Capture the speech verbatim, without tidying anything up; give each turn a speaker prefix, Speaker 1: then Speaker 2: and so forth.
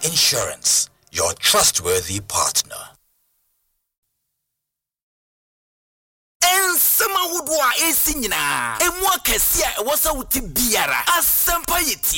Speaker 1: Insurance, your trustworthy partner. Ensema wudwa esi nyina. Emu akesi a ɛwɔ sɛ wote biara. Asempa yeti.